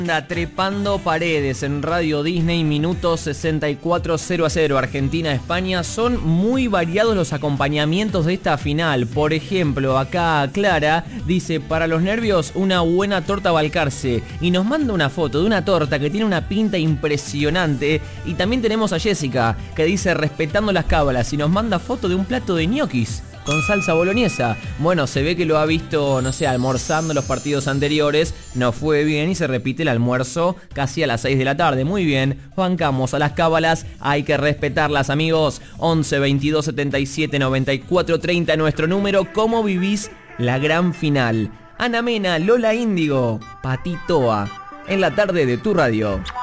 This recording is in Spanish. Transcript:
Trepando paredes en Radio Disney, minuto 64 0-0 Argentina-España. Son muy variados los acompañamientos de esta final. Por ejemplo, acá Clara dice: para los nervios, una buena torta Balcarce. Y nos manda una foto de una torta que tiene una pinta impresionante. Y también tenemos a Jessica, que dice: respetando las cábalas. Y nos manda foto de un plato de ñoquis con salsa boloñesa. Bueno, se ve que lo ha visto, no sé, almorzando los partidos anteriores. No fue bien y se repite el almuerzo casi a las 6 de la tarde. Muy bien, bancamos a las cábalas, hay que respetarlas, amigos. 11 22 77 94 30 nuestro número. ¿Cómo vivís la gran final? Ana Mena, Lola Índigo, Patitoa, en la tarde de tu radio.